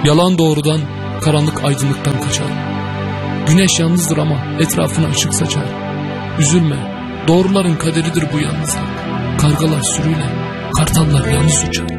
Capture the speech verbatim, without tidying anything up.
Yalan doğrudan, karanlık aydınlıktan kaçar. Güneş yalnızdır ama etrafına ışık saçar. Üzülme, doğruların kaderidir bu yalnızlık. Kargalar sürüyle, kartallar yalnız uçar.